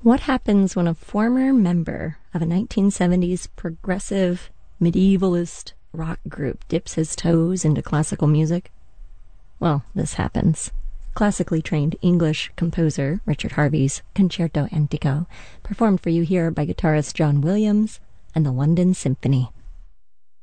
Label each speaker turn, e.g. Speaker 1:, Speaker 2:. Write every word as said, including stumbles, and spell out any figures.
Speaker 1: What happens when a former member of a nineteen seventies progressive medievalist rock group dips his toes into classical music? Well, this happens. Classically trained English composer Richard Harvey's Concerto Antico, performed for you here by guitarist John Williams and the London Symphony.